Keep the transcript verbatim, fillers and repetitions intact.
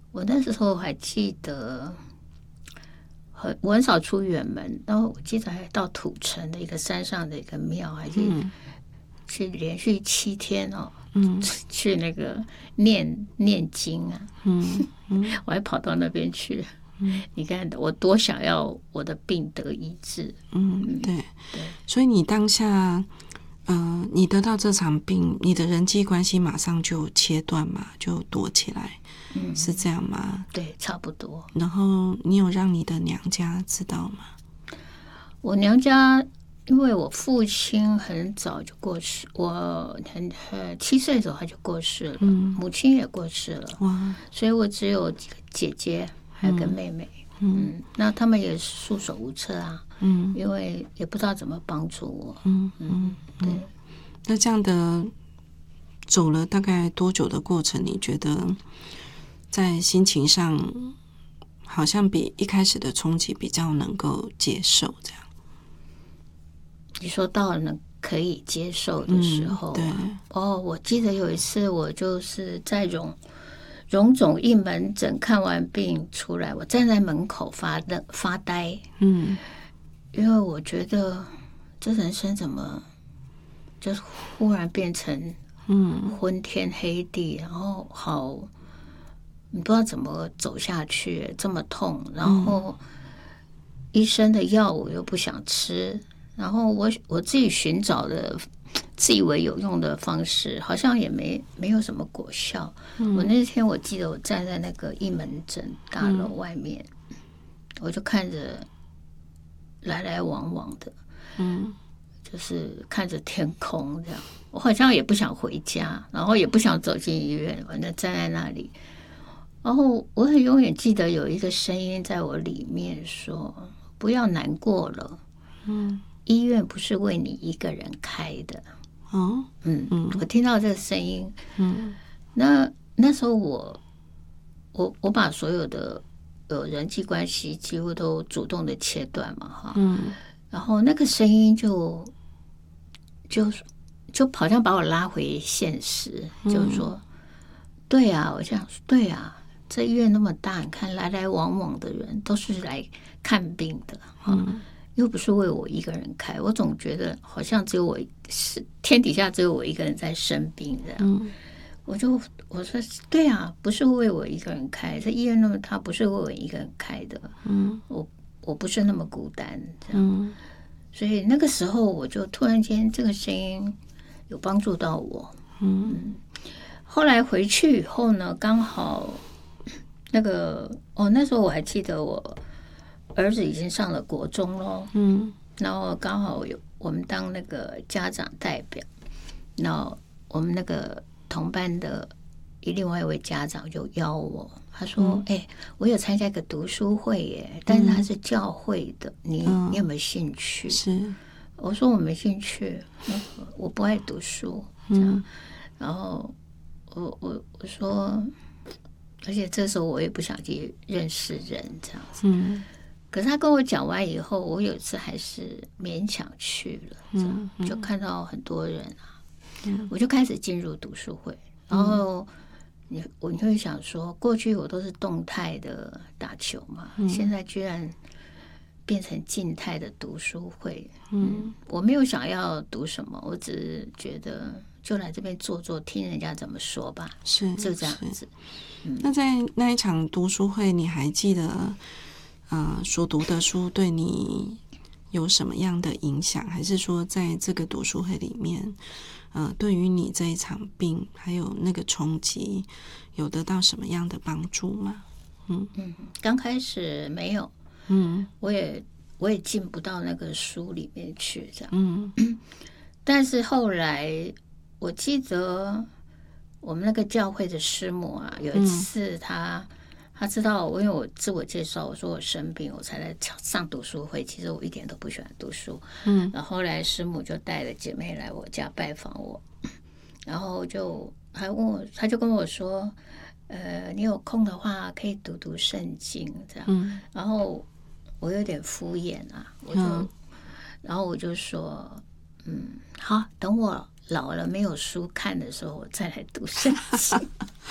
我那时候还记得，很我很少出远门，然后我记得还到土城的一个山上的一个庙，还是去连续七天哦，嗯，去那个念念经啊，嗯嗯，我还跑到那边去。嗯，你看我多想要我的病得医治。 嗯，对对，所以你当下，呃，你得到这场病，你的人际关系马上就切断嘛，就躲起来，嗯，是这样吗？ 对，差不多。 然后你有让你的娘家知道吗？ 我娘家，因为我父亲很早就过世，我很呃七岁的时候他就过世了，嗯，母亲也过世了，哇，所以我只有几个姐姐。还有个妹妹，嗯，嗯那他们也束手无策啊，嗯，因为也不知道怎么帮助我，嗯嗯，对。 那这样的走了大概多久的过程？你觉得在心情上好像比一开始的冲击比较能够接受？这样， 你说到了可以接受的时候、啊嗯，对，哦，我记得有一次我就是在荣。荣总一门诊看完病出来，我站在门口发的发呆，嗯，因为我觉得这人生怎么就是忽然变成嗯昏天黑地，然后好你不知道怎么走下去，这么痛，然后医生的药我又不想吃，然后我我自己寻找的。自以为有用的方式，好像也没没有什么果效。嗯、我那天我记得我站在那个一门诊大楼外面，嗯、我就看着来来往往的，嗯，就是看着天空这样。我好像也不想回家，然后也不想走进医院，我就站在那里。然后我很永远记得有一个声音在我里面说：“不要难过了，嗯，医院不是为你一个人开的。”哦，嗯嗯，我听到这个声音，嗯，那那时候我我我把所有的呃人际关系几乎都主动的切断嘛，哈，嗯，然后那个声音就就就好像把我拉回现实，嗯、就是说，对啊，我这样说，对啊，这医院那么大，你看来来往往的人都是来看病的，哈。嗯又不是为我一个人开，我总觉得好像只有我是天底下只有我一个人在生病这样。嗯、我就我说对啊，不是为我一个人开，这医院那么大，不是为我一个人开的。嗯，我我不是那么孤单这样。嗯，所以那个时候我就突然间这个声音有帮助到我。嗯，嗯后来回去以后呢，刚好那个哦，那时候我还记得我。儿子已经上了国中咯，嗯，然后刚好有我们当那个家长代表，然后我们那个同班的另外一位家长就邀我，他说：“哎、嗯欸，我有参加一个读书会耶，但是他是教会的，你、嗯、你有没有兴趣？”是，我说我没兴趣，我不爱读书，这样，嗯、然後我我我說，而且這時候我也不想去認識人，這樣子。嗯可是他跟我講完以後，我有一次還是勉強去了，嗯嗯、就看到很多人啊，嗯、我就開始進入讀書會，然後你我你會想說，過去我都是動態的打球嘛，嗯、現在居然變成靜態的讀書會，嗯，我沒有想要讀什麼，我只是覺得就來這邊坐坐，聽人家怎麼說吧， 是就這樣子。 嗯、那在那一場讀書會，你還記得？呃，所讀的書對你有什麼樣的影響？還是說，在這個讀書會裡面，呃，對於你這一場病還有那個衝擊，有得到什麼樣的幫助嗎？嗯嗯，剛開始沒有，嗯，我也我也進不到那個書裡面去，這樣，嗯，但是後來我記得我們那個教會的師母啊，有一次他。嗯他知道我，因為我自我介紹，我說我生病，我才來上讀書會。其實我一點都不喜歡讀書。嗯，然後後來師母就帶了姐妹來我家拜訪我，然後就還問我，他就跟我說，呃，你有空的話可以讀讀聖經，這樣。嗯，然後我有點敷衍啊，我就，嗯、然後我就說，嗯，好，等我老了沒有書看的時候，我再來讀聖經。